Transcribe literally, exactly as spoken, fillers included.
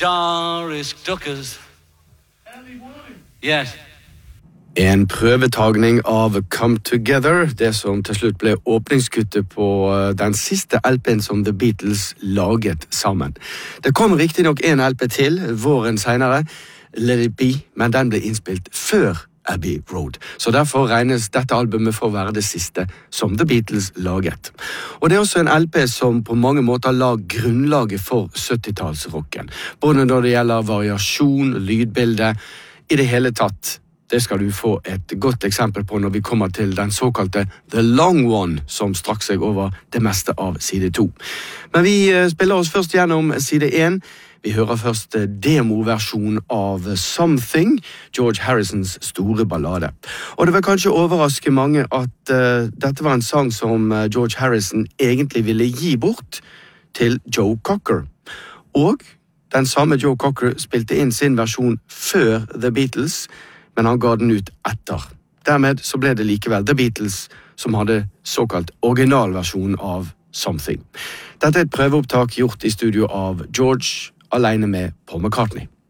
Doris Duckers. Yes. En prøvetagning av Come Together, det som til slutt ble åpningskuttet på den siste L P-en som The Beatles laget sammen. Det kom riktig nok en L P til, våren senere, Let It Be, men den ble innspilt før Abbey Road. Så derfor regnes dette albumet for å være det siste som The Beatles laget. Og det er også en L P som på mange måter la grunnlaget for syttitalsrocken. Både når det gjelder variasjon, lydbilde, i det hele tatt. Det skal du få et godt eksempel på når vi kommer til den såkalte The Long One, som strakk seg over det meste av side to. Men vi spiller oss først gjennom side én. Vi hører først demoversjon av Something, George Harrisons store ballade. Og det vil kanskje overraske mange at uh, dette var en sang som George Harrison egentlig ville gi bort til Joe Cocker. Og den samme Joe Cocker spilte inn sin versjon før The Beatles, men han ga den ut etter. Dermed så ble det likevel The Beatles som hadde såkalt originalversjon av Something. Dette er et prøveopptak gjort i studio av George alene med Paul McCartney.